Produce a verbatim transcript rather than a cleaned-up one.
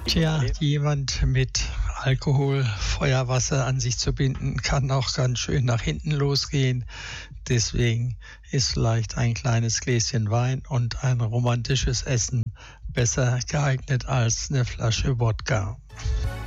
Tja, jemand mit Alkohol, Feuerwasser an sich zu binden, kann auch ganz schön nach hinten losgehen. Deswegen ist vielleicht ein kleines Gläschen Wein und ein romantisches Essen besser geeignet als eine Flasche Wodka.